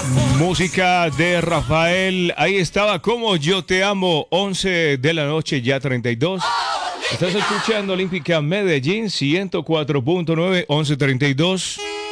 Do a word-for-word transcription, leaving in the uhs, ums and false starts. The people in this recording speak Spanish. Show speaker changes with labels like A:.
A: Música de Rafael, ahí estaba Como Yo Te Amo, once de la noche, ya treinta y dos. Estás escuchando Olímpica Medellín, ciento cuatro punto nueve, once treinta y dos.